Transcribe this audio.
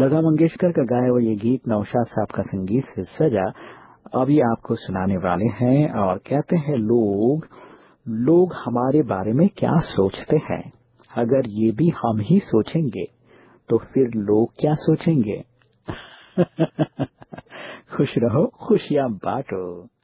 लता मंगेशकर का गाया हुआ ये गीत नौशाद साहब का संगीत से सजा अभी आपको सुनाने वाले हैं। और कहते हैं लोग लोग हमारे बारे में क्या सोचते हैं, अगर ये भी हम ही सोचेंगे तो फिर लोग क्या सोचेंगे। खुश रहो, खुशियां बांटो।